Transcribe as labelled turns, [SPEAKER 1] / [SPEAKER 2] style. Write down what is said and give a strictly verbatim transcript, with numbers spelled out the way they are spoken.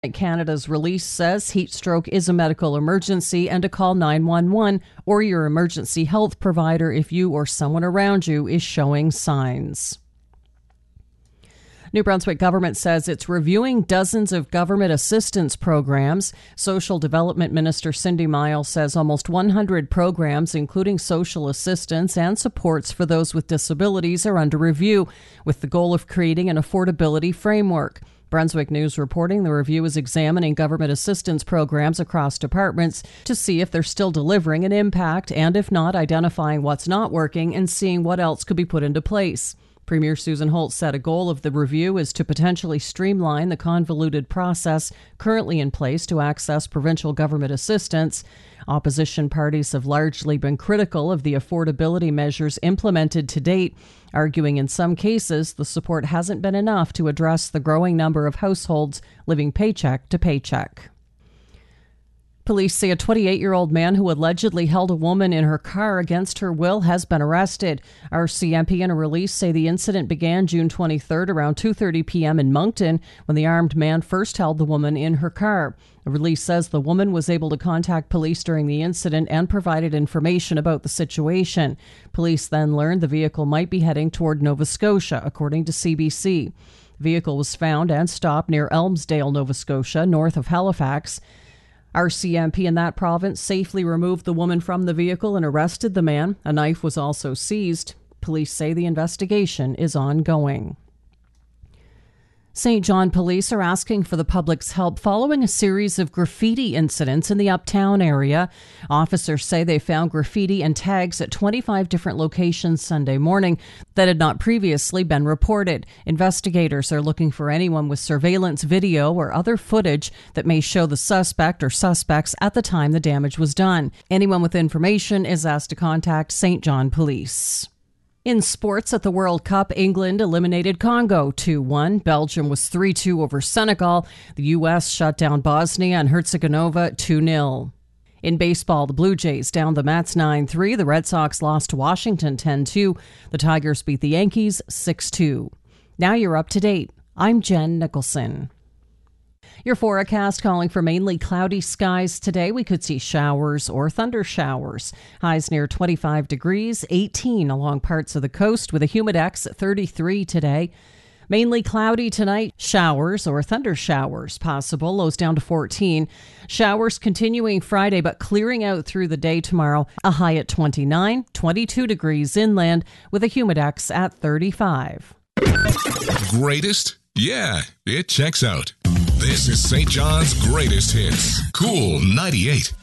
[SPEAKER 1] Canada's release says heat stroke is a medical emergency and to call nine one one or your emergency health provider if you or someone around you is showing signs. New Brunswick government says it's reviewing dozens of government assistance programs. Social Development Minister Cindy Miles says almost one hundred programs, including social assistance and supports for those with disabilities, are under review, with the goal of creating an affordability framework. Brunswick News reporting the review is examining government assistance programs across departments to see if they're still delivering an impact, and if not, identifying what's not working and seeing what else could be put into place. Premier Susan Holt said a goal of the review is to potentially streamline the convoluted process currently in place to access provincial government assistance. Opposition parties have largely been critical of the affordability measures implemented to date, arguing in some cases the support hasn't been enough to address the growing number of households living paycheck to paycheck. Police say a twenty-eight-year-old man who allegedly held a woman in her car against her will has been arrested. R C M P in a release say the incident began June twenty-third around two thirty p.m. in Moncton when the armed man first held the woman in her car. The release says the woman was able to contact police during the incident and provided information about the situation. Police then learned the vehicle might be heading toward Nova Scotia, according to C B C. The vehicle was found and stopped near Elmsdale, Nova Scotia, north of Halifax. R C M P in that province safely removed the woman from the vehicle and arrested the man. A knife was also seized. Police say the investigation is ongoing. Saint John police are asking for the public's help following a series of graffiti incidents in the Uptown area. Officers say they found graffiti and tags at twenty-five different locations Sunday morning that had not previously been reported. Investigators are looking for anyone with surveillance video or other footage that may show the suspect or suspects at the time the damage was done. Anyone with information is asked to contact Saint John Police. In sports at the World Cup, England eliminated Congo two one. Belgium was three two over Senegal. The U S shut down Bosnia and Herzegovina two nil. In baseball, the Blue Jays downed the Mets nine three. The Red Sox lost to Washington ten two. The Tigers beat the Yankees six two. Now you're up to date. I'm Jen Nicholson. Your forecast calling for mainly cloudy skies today. We could see showers or thunder showers. Highs near twenty-five degrees, eighteen along parts of the coast with a humidex at thirty-three today. Mainly cloudy tonight. Showers or thunder showers possible. Lows down to fourteen. Showers continuing Friday but clearing out through the day tomorrow. A high at twenty-nine, twenty-two degrees inland with a humidex at thirty-five.
[SPEAKER 2] Greatest? Yeah, it checks out. This is Saint John's Greatest Hits. Cool ninety-eight.